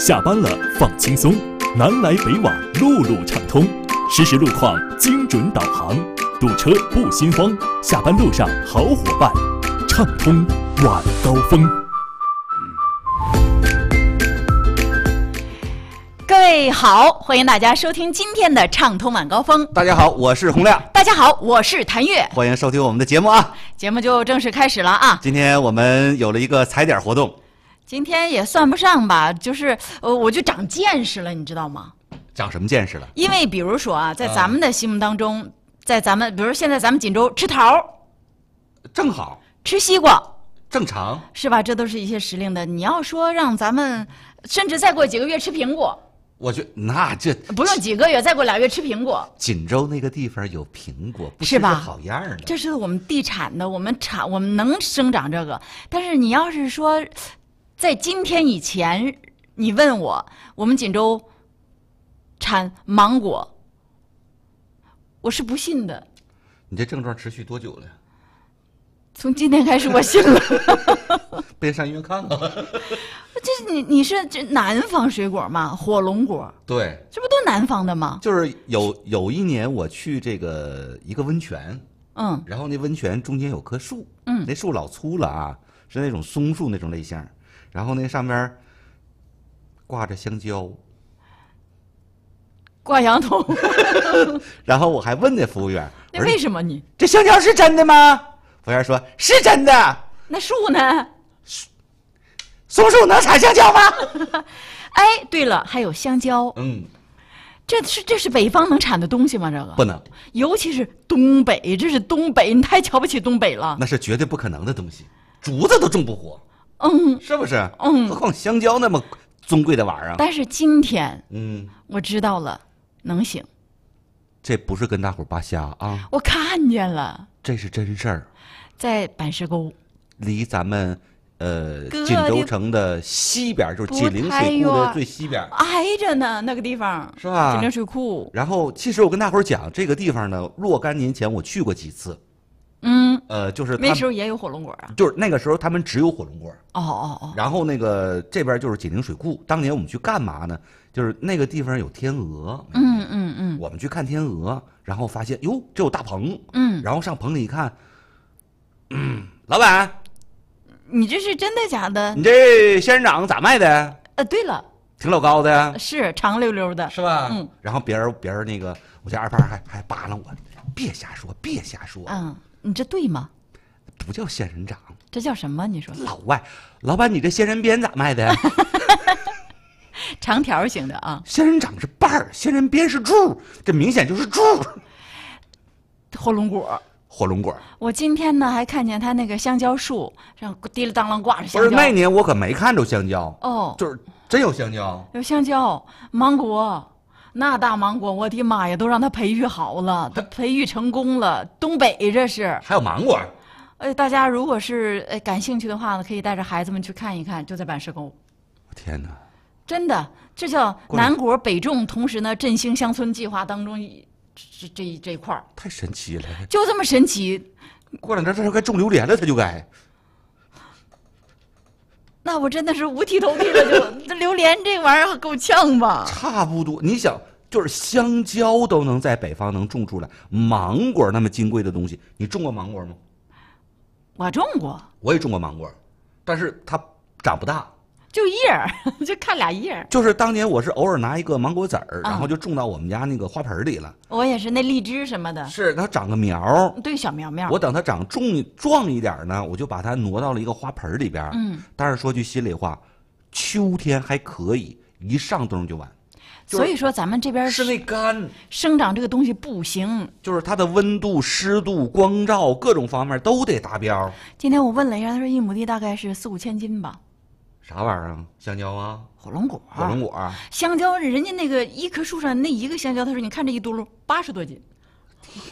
下班了放轻松，南来北往路路畅通，实时路况精准导航，堵车不心慌，下班路上好伙伴，畅通晚高峰。 各位好，欢迎大家收听今天的畅通晚高峰。 大家好，我是洪亮。 大家好，我是谭月。 欢迎收听我们的节目啊！ 节目就正式开始了啊！ 今天我们有了一个踩点活动， 今天也算不上吧，就是我就长见识了，你知道吗？ 长什么见识了？ 因为比如说啊，在咱们的心目当中，在咱们比如现在咱们锦州吃桃， 正好吃西瓜， 正常是吧？这都是一些时令的。你要说让咱们甚至再过几个月吃苹果， 我觉得那这不用几个月，再过2月吃苹果， 锦州那个地方有苹果，不是吧？ 个好样的。 这是我们地产的，我们能生长这个。但是你要是说，在今天以前，你问我们锦州产芒果，我是不信的。 你这症状持续多久了？ 从今天开始，我信了。 别上医院看看。 这是你是这南方水果吗？火龙果， 对， 这不都南方的吗？ 就是有一年我去这个一个温泉，然后那温泉中间有棵树，那树老粗了啊，是那种松树那种类型，然后那上面挂着香蕉， 挂羊头。 然后我还问那服务员， 那为什么你这香蕉是真的吗？服务员说是真的。 那树呢？ 松树能产香蕉吗？ 哎，对了，还有香蕉。这是北方能产的东西吗？这个不能， 尤其是东北，这是东北，你太瞧不起东北了。 那是绝对不可能的东西，竹子都种不活。是不是？何况香蕉那么尊贵的玩意儿。 但是今天，我知道了，能行。 这不是跟大伙儿扒瞎啊！ 我看见了， 这是真事儿， 在板石沟， 离咱们锦州城的西边，就是锦陵水库的最西边， 挨着呢，那个地方是吧？ 锦陵水库。 然后，其实我跟大伙儿讲，这个地方呢，若干年前我去过几次。就是那时候也有火龙果啊， 就是那个时候他们只有火龙果。 然后那个这边就是锦陵水库，当年我们去干嘛呢？就是那个地方有天鹅。我们去看天鹅，然后发现哟，这有大棚。然后上棚里一看，老板， 你这是真的假的？ 你这仙人掌咋卖的？ 对了， 挺老高的呀， 是长溜溜的， 是吧？然后别人那个我家二胖还扒拉我，别瞎说，别瞎说。 你这对吗？ 不叫仙人掌， 这叫什么？你说老外，老板，你这仙人鞭咋卖的？ 长条形的啊。 仙人掌是瓣儿，仙人鞭是柱，这明显就是柱。 火龙果。 火龙果。 我今天呢还看见他那个香蕉树上滴了当啷挂着香蕉。 不是那年我可没看着香蕉。 就是真有香蕉。 有香蕉，芒果。那大芒果，我的妈呀，都让他培育好了，他培育成功了。东北这是还有芒果。 大家如果是感兴趣的话呢，可以带着孩子们去看一看，就在板石沟。 天哪！ 真的，这叫南果北种，同时呢振兴乡村计划当中这一块儿。 太神奇了， 就这么神奇。 过两天这该种榴莲了，他就该。 那我真的是五体投地了，就榴莲这玩意儿够呛吧？ 差不多，你想，就是香蕉都能在北方能种出来，芒果那么金贵的东西，你种过芒果吗？ 我种过， 我也种过芒果，但是它长不大， 就叶儿，就看俩叶儿。 就是当年我是偶尔拿一个芒果籽儿，然后就种到我们家那个花盆里了。 我也是，那荔枝什么的， 是它长个苗， 对，小苗苗。 我等它长壮一点呢，我就把它挪到了一个花盆里边。但是说句心里话，秋天还可以，一上冬就完。 所以说咱们这边室内干， 生长这个东西不行， 就是它的温度、湿度、光照各种方面都得达标。 今天我问了一下，他说1亩地大概是4、5千斤吧。 啥玩意儿啊？香蕉啊？ 火龙果。 火龙果。 香蕉，人家那个一棵树上那一个香蕉，他说你看这一嘟噜80多斤。